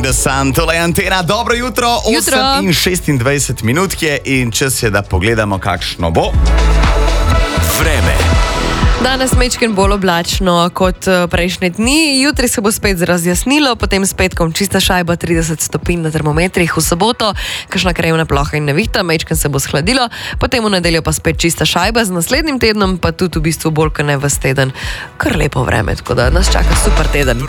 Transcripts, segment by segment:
in the Sun, tole je Antena. Dobro jutro, 8:26 minut je in čas je, da pogledamo, kakšno bo vreme. Danes mečken bolj oblačno kot prejšnje dni, jutri se bo spet razjasnilo, potem s petkom čista šajba, 30 stopinj na termometrih, v soboto kakšna krajevna ploha in nevihta, mečken se bo shladilo, potem v nedeljo pa spet čista šajba, z naslednjim tednom pa tudi v bistvu bolj kot ne ves teden. Kar lepo vreme, tako da nas čaka super teden.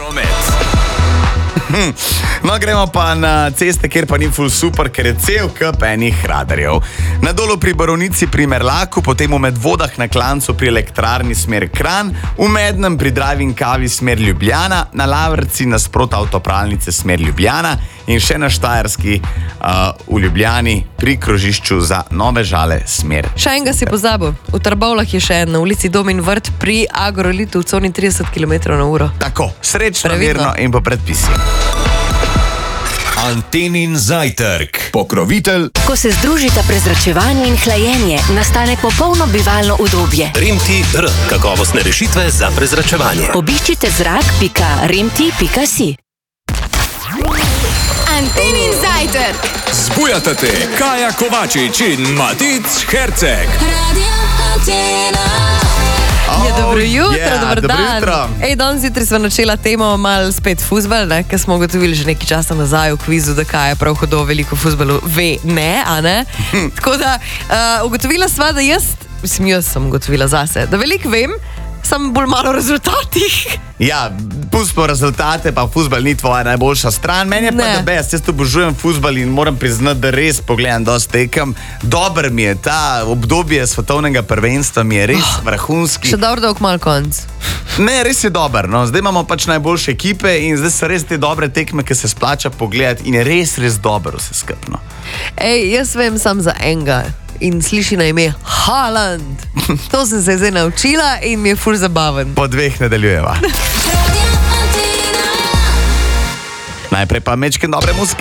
No, gremo pa na ceste, kjer pa ni ful super, ker je cel kup enih radarjev. Na dolu pri Borovnici pri Merlaku, potem v Medvodah na Klancu pri Elektrarni smer Kranj, v Mednem pri Driving Kavi smer Ljubljana, na Lavrci nasprot avtopralnice smer Ljubljana in še na Štajerski v Ljubljani pri krožišču za Nove Žale smer. Še enega si pozabil, v Trbovljah je še en, na ulici Domin Vrt pri Agrolitu v coni 30 km/h. Tako, srečno, mirno in po predpisih. Antenin zajtrk. Pokrovitelj. Ko se združita prezračevanje in hlajenje, nastane popolno bivalno udobje. Rimti-R. Kakovostne rešitve za prezračevanje. Obiščite zrak.rimti.si. Antenin zajtrk. Zbujate te Kaja Kovačič in Matic Herceg. Radio Antena. Dobro jutro, dober dan. Jutro. Danes zjutraj smo načela temo malo spet fuzbal, ker smo ugotovili že nekaj časa nazaj v kvizu, da Kaja prav hudo veliko fuzbalu ve, a ne? Tako da ugotovila sva, da jaz sem ugotovila zase, da veliko vem, sem bolj malo o rezultatih. Ja, pustimo rezultate, pa fuzbal ni tvoja najboljša stran. Meni je pa da best, jaz obožujem fuzbal in moram priznati, da res pogledam dosti tekem. Dober mi je ta obdobje svetovnega prvenstva, mi je res vrhunski. Še dolg malo konc. Ne, res je dober, no. Zdaj imamo pač najboljše ekipe in zdaj so res te dobre tekme, ki se splača pogledati in je res dobro vse skupno. Jaz vem sam za enega in sliši na ime Haaland. To sem se zdaj naučila in mi je ful zabaven. Po dveh nadaljujeva. Radio Antena. Najprej pa mečken dobre muzike.